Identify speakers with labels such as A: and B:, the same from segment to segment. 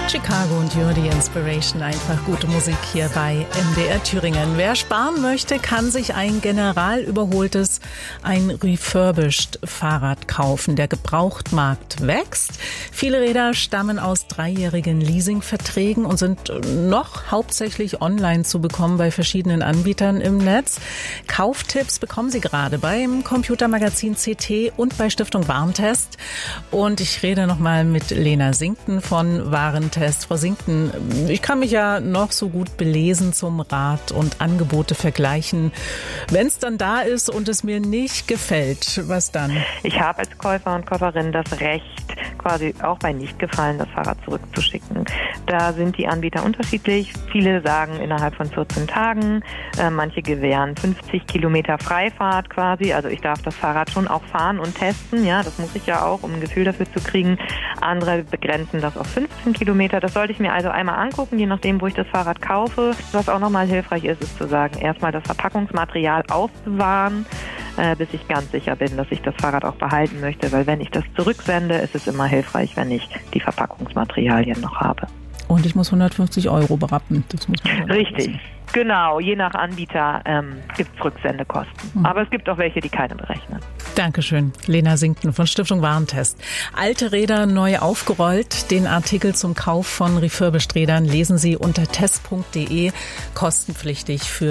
A: Chicago und You're the Inspiration, einfach gute Musik hier bei MDR Thüringen. Wer sparen möchte, kann sich ein generalüberholtes, ein refurbished Fahrrad kaufen. Der Gebrauchtmarkt wächst. Viele Räder stammen aus 3-jährigen Leasingverträgen und sind noch hauptsächlich online zu bekommen bei verschiedenen Anbietern im Netz. Kauftipps bekommen Sie gerade beim Computermagazin CT und bei Stiftung Warentest. Und ich rede nochmal mit Lena Sinkten von Warentest. Frau Sinkten, ich kann mich ja noch so gut belesen zum Rad und Angebote vergleichen. Wenn es dann da ist und es mir nicht gefällt, was dann?
B: Ich habe als Käufer und Käuferin das Recht, quasi auch bei Nichtgefallen das Fahrrad zurückzuschicken. Da sind die Anbieter unterschiedlich. Viele sagen innerhalb von 14 Tagen. Manche gewähren 50 Kilometer Freifahrt quasi. Also ich darf das Fahrrad schon auch fahren und testen. Ja, das muss ich ja auch, um ein Gefühl dafür zu kriegen. Andere begrenzen das auf 15 Kilometer. Das sollte ich mir also einmal angucken, je nachdem, wo ich das Fahrrad kaufe. Was auch nochmal hilfreich ist, ist zu sagen, erstmal das Verpackungsmaterial aufbewahren, bis ich ganz sicher bin, dass ich das Fahrrad auch behalten möchte. Weil wenn ich das zurücksende, ist es immer hilfreich, wenn ich die Verpackungsmaterialien noch habe.
A: Und ich muss 150 € berappen. Das muss man
B: richtig. Wissen. Genau, je nach Anbieter gibt es Rücksendekosten. Aber es gibt auch welche, die keine berechnen.
A: Dankeschön. Lena Sinkten von Stiftung Warentest. Alte Räder neu aufgerollt. Den Artikel zum Kauf von refurbished Rädern lesen Sie unter test.de. Kostenpflichtig für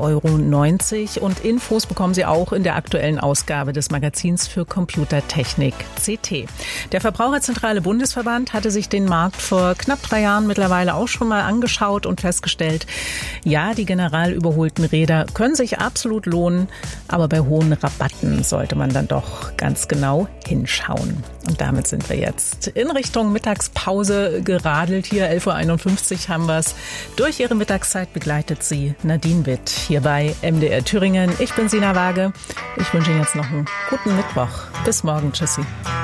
A: 4,90 € Und Infos bekommen Sie auch in der aktuellen Ausgabe des Magazins für Computertechnik CT. Der Verbraucherzentrale Bundesverband hatte sich den Markt vor knapp 3 Jahren mittlerweile auch schon mal angeschaut und festgestellt, ja, die general überholten Räder können sich absolut lohnen, aber bei hohen Rabatten sollte man dann doch ganz genau hinschauen. Und damit sind wir jetzt in Richtung Mittagspause geradelt. Hier 11:51 Uhr haben wir es. Durch Ihre Mittagszeit begleitet Sie Nadine Witt hier bei MDR Thüringen. Ich bin Sina Waage. Ich wünsche Ihnen jetzt noch einen guten Mittwoch. Bis morgen. Tschüssi.